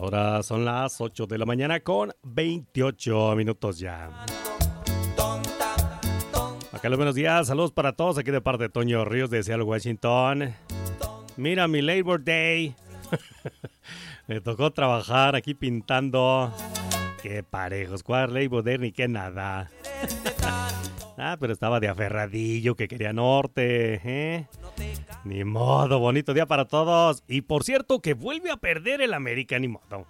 Ahora son las 8 de la mañana con 28 minutos ya. Acá los buenos días, saludos para todos aquí de parte de Toño Ríos de Seattle, Washington. Mira mi Labor Day. Me tocó trabajar aquí pintando. Qué parejos, cuál Labor Day ni qué nada. Pero estaba de aferradillo que quería norte, ¿eh? Ni modo, bonito día para todos. Y por cierto, que vuelve a perder el América, ni modo.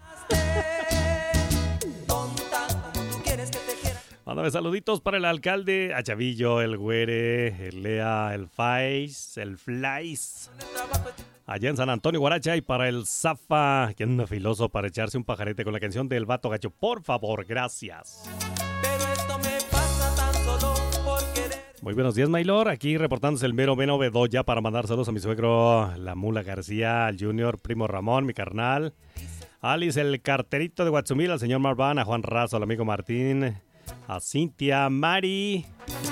Mándame saluditos para el alcalde, a Chavillo, el Güere, el Lea, el Fais, el Flais. Allá en San Antonio, Guaracha, y para el Zafa, que anda filoso para echarse un pajarete con la canción del Vato Gacho. Por favor, gracias. Muy buenos días, Maylor. Aquí reportándose el mero Beno Bedoya para mandar saludos a mi suegro, la Mula García, al Junior, primo Ramón, mi carnal. Alice, el carterito de Guatzumil, al señor Marván, a Juan Razo, al amigo Martín, a Cintia, Mari.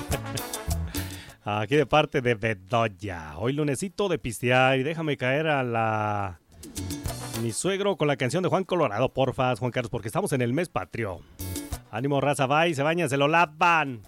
Aquí de parte de Bedoya. Hoy lunesito de pistear y déjame caer a mi suegro con la canción de Juan Colorado, porfa, Juan Carlos, porque estamos en el mes patrio. Ánimo, raza, bye, se bañan, se lo lavan.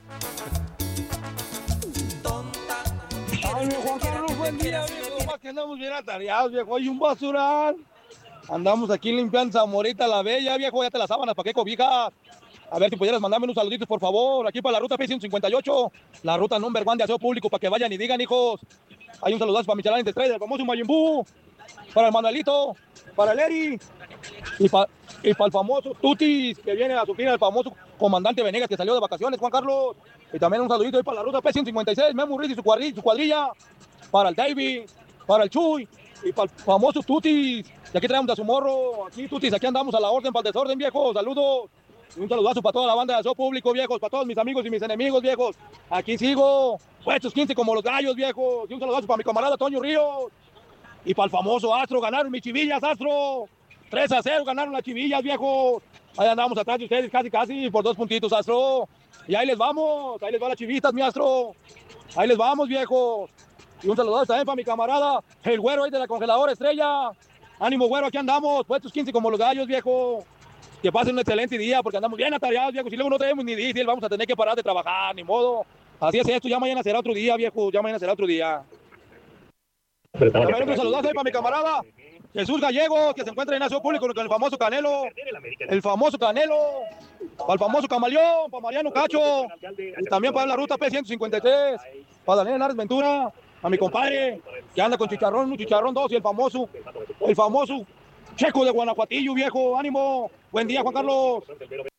Ay, Juan Carlos, buen día, viejo. Más que andamos bien atareados, viejo. Hay un basural. Andamos aquí limpiando Zamorita la Bella, viejo. Ya te las sábanas, ¿para qué cobijas? A ver si pudieras mandarme unos saluditos, por favor. Aquí para la ruta P158, la ruta number 1 de aseo público, para que vayan y digan, hijos. Hay un saludazo para Michelin de Trail, el famoso Mayimbu, para el Manuelito, para el Eri, y para el famoso Tutis, que viene a suplir al famoso comandante Venegas, que salió de vacaciones, Juan Carlos. Y también un saludito ahí para la ruta P156, Memo Ruiz y su cuadrilla, para el David, para el Chuy, y para el famoso Tutis. Y aquí traemos a su morro, aquí Tutis, aquí andamos a la orden, para el desorden, viejo. Saludos. Y un saludazo para toda la banda de aseo público, viejos, para todos mis amigos y mis enemigos, viejos. Aquí sigo, puestos 15 como los gallos, viejos. Y un saludazo para mi camarada Toño Ríos. Y para el famoso Astro, ganaron mis chivillas, Astro. 3-0 ganaron las chivillas, viejos. Ahí andamos atrás de ustedes, casi por 2 puntitos, Astro. Y ahí les vamos, ahí les va las chivitas, mi Astro. Ahí les vamos, viejos. Y un saludazo también para mi camarada, el Güero ahí de la congeladora Estrella. Ánimo, Güero, aquí andamos, puestos 15 como los gallos, viejo. Que pasen un excelente día, porque andamos bien atareados, viejo. Si luego no tenemos ni diésel, vamos a tener que parar de trabajar, ni modo. Así es esto, ya mañana será otro día, viejo, ya mañana será otro día. También un saludazo ahí para mi camarada Jesús Gallegos, que se encuentra en aseo público con el famoso Canelo. El famoso Canelo. Para el famoso Camaleón, para Mariano Cacho. Y también para la ruta P153. Para Daniel Henares Ventura. A mi compadre, que anda con chicharrón 1, chicharrón 2 y el famoso Checo de Guanajuatillo, viejo. Ánimo. Buen día, Juan Carlos.